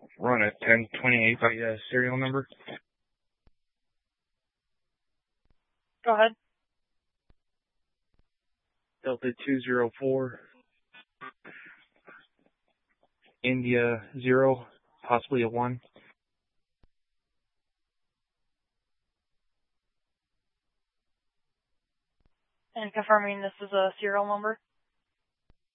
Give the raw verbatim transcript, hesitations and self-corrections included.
run a ten twenty-eight by uh, serial number. Go ahead. Delta two zero four, India zero, possibly a one. And confirming this is a serial number?